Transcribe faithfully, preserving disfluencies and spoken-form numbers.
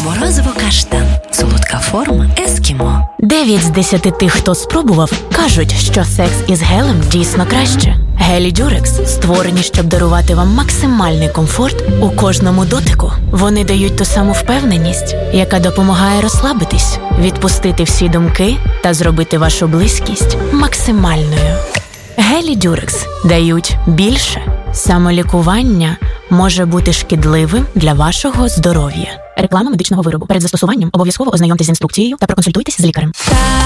Морозиво-каштан. Солодка форма ескімо. Дев'ять з десяти тих, хто спробував, кажуть, що секс із гелем дійсно краще. Гелі Дюрекс створені, щоб дарувати вам максимальний комфорт у кожному дотику. Вони дають ту саму впевненість, яка допомагає розслабитись, відпустити всі думки та зробити вашу близькість максимальною. Гелі Дюрекс дають більше. Самолікування може бути шкідливим для вашого здоров'я. Реклама медичного виробу. Перед застосуванням обов'язково ознайомтесь з інструкцією та проконсультуйтесь з лікарем.